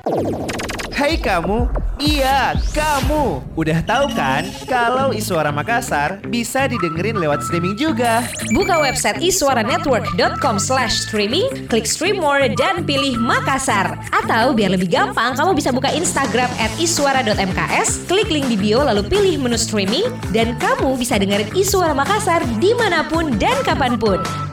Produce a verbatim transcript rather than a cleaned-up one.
Hai kamu, iya kamu. Udah tahu kan kalau Iswara Makassar bisa didengerin lewat streaming juga. Buka website iswaranetwork dot com slash streaming, klik stream more dan pilih Makassar. Atau biar lebih gampang, kamu bisa buka Instagram at iswara dot m k s, klik link di bio lalu pilih menu streaming, dan kamu bisa dengerin Iswara Makassar dimanapun dan kapanpun.